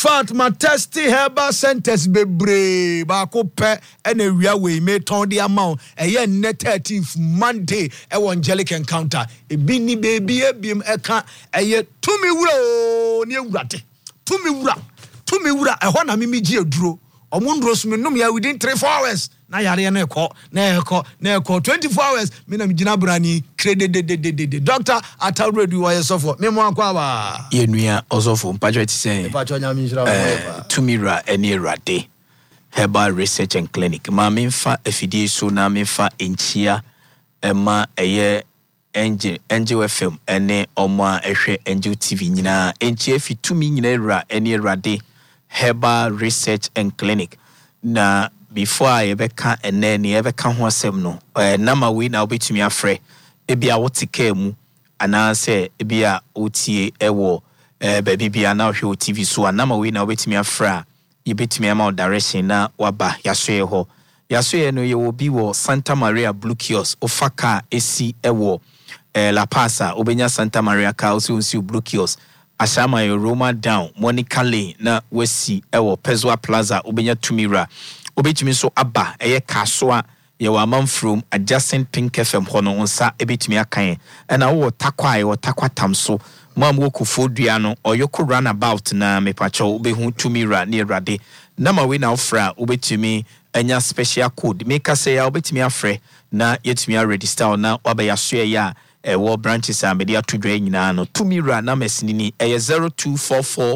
fact, my testy herbal centers bebre bako pe ene wia we me ton the amount eye net 13th Monday angelic encounter e bi ni baby ebiem eka eye tumi wura ni ewurade tumi wura e ho na mimi gi eduro omundro so me num ya within 3-4 hours na yare na ekọ 24 hours me na migina brani krede doctor atawredu wa sofo me mo akwa ba yenua osofo mpacho ti say mpacho nya mi hira tumira eni rade herbal research and clinic ma me mfa afidie so na me mfa enchia ema eye Angel FM ene omo ehwe Angel TV nyina enchia fi tumi nyina ra eni rade herbal research and clinic na before I ever can and then you ever can ho asem no nama we na obetumi afre ebia wotike mu ana say ebia otie ewo baby bia na hwe TV so nama we na obetumi afra you betumi ama direction na waba yasoe ho yasoe no ye obi wo Santa Maria Blue Kiosk ofaka esi ewo La Pasa obenya Santa Maria ka osi Blue Kiosk Ashama Roma down Monica Lane na wesi ewo Pezwa Plaza obenya tumira obetumi so aba eye kasoa ye wa manfrom adjacent Pink FM hono onsa ebetumi akan na wo takwa tamso mam wo kufodua no oyoko runabout na mepacho obehu tumira ne rade na ma we na ofra obetumi anya special code make say ya obetumi afre na yetumi register na waba ya so ya wo branches a media to dwa nyina no tumira na mesinini eye 0244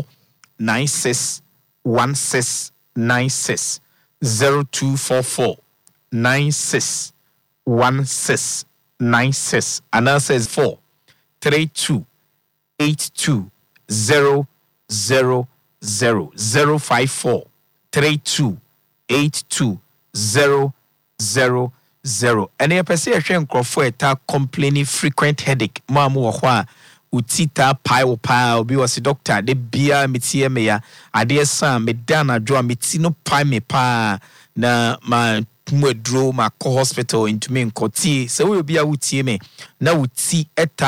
961696 0244 961696 and that says 432 82 000 054 32 82 000 and a person nkrofo eta complaining frequent headache mamu wo ho a utita pile bi was doctor de bia metie me ya ade san me dana dro meti no pai me pa na ma mwedro ma hospital into me nkoti se we bia utie me na uti eta